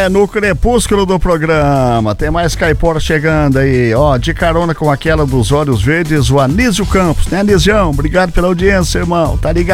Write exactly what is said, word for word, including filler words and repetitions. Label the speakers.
Speaker 1: É, no crepúsculo do programa, tem mais caipora chegando aí, ó, de carona com aquela dos olhos verdes, o Anísio Campos, né, Anísio? Obrigado pela audiência, irmão, tá ligado?